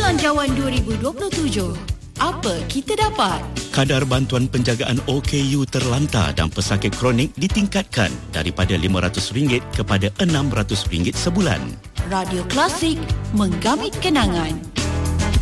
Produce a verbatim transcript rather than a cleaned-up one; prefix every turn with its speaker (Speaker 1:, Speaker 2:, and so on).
Speaker 1: Belanjawan dua ribu dua puluh tujuh. Apa kita dapat?
Speaker 2: Kadar bantuan penjagaan O K U terlantar dan pesakit kronik ditingkatkan daripada lima ratus ringgit kepada enam ratus ringgit sebulan.
Speaker 1: Radio Klasik, menggamit kenangan.